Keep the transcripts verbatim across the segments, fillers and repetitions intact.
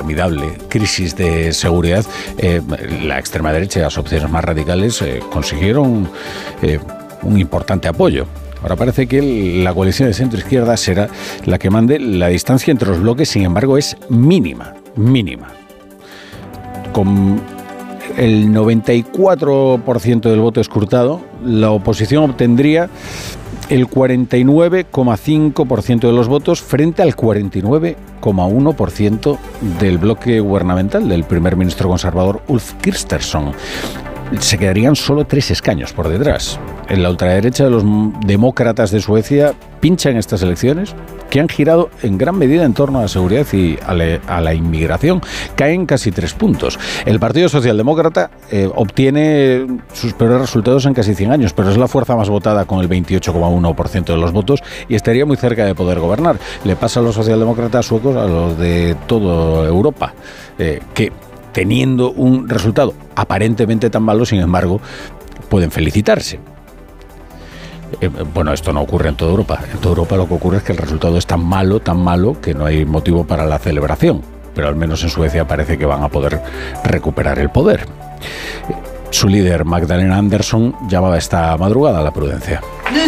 formidable crisis de seguridad, eh, la extrema derecha y las opciones más radicales eh, consiguieron eh, un importante apoyo. Ahora parece que la coalición de centro-izquierda será la que mande. La distancia entre los bloques, sin embargo, es mínima, mínima. Con el noventa y cuatro por ciento del voto escrutado, la oposición obtendría el cuarenta y nueve coma cinco por ciento de los votos frente al cuarenta y nueve coma uno por ciento del bloque gubernamental del primer ministro conservador Ulf Kristersson. Se quedarían solo tres escaños por detrás. En la ultraderecha de los demócratas de Suecia pincha en estas elecciones, que han girado en gran medida en torno a la seguridad y a la, a la inmigración. Caen casi tres puntos. El Partido Socialdemócrata eh, obtiene sus peores resultados en casi cien años, pero es la fuerza más votada con el veintiocho coma uno por ciento de los votos y estaría muy cerca de poder gobernar. Le pasa a los socialdemócratas suecos a los de toda Europa, eh, que teniendo un resultado aparentemente tan malo, sin embargo, pueden felicitarse. Eh, bueno, esto no ocurre en toda Europa. En toda Europa lo que ocurre es que el resultado es tan malo, tan malo, que no hay motivo para la celebración. Pero al menos en Suecia parece que van a poder recuperar el poder. Su líder, Magdalena Andersson, llamaba esta madrugada a la prudencia.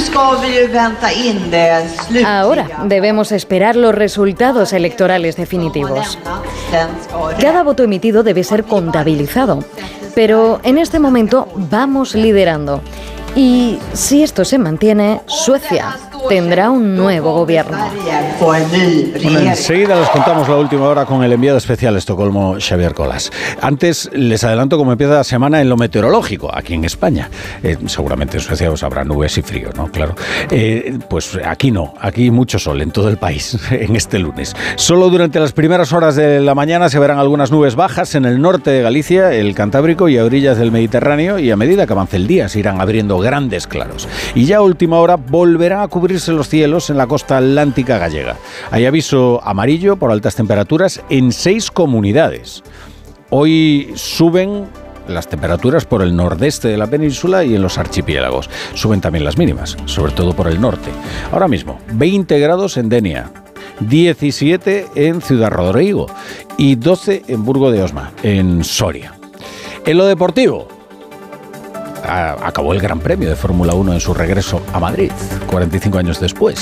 Ahora debemos esperar los resultados electorales definitivos. Cada voto emitido debe ser contabilizado, pero en este momento vamos liderando. Y si esto se mantiene, Suecia tendrá un nuevo gobierno. Bueno, enseguida les contamos la última hora con el enviado especial a Estocolmo, Xavier Colas. Antes les adelanto cómo empieza la semana en lo meteorológico, aquí en España. Eh, seguramente en Suecia os habrá nubes y frío, ¿no? Claro. Eh, pues aquí no, aquí mucho sol en todo el país, en este lunes. Solo durante las primeras horas de la mañana se verán algunas nubes bajas en el norte de Galicia, el Cantábrico y a orillas del Mediterráneo, y a medida que avance el día se irán abriendo grandes claros. Y ya a última hora volverán a cubrirse los cielos en la costa atlántica gallega. Hay aviso amarillo por altas temperaturas en seis comunidades. Hoy suben las temperaturas por el nordeste de la península y en los archipiélagos. Suben también las mínimas, sobre todo por el norte. Ahora mismo, veinte grados en Denia, diecisiete en Ciudad Rodrigo y doce en Burgo de Osma, en Soria. En lo deportivo, acabó el Gran Premio de Fórmula uno en su regreso a Madrid, cuarenta y cinco años después.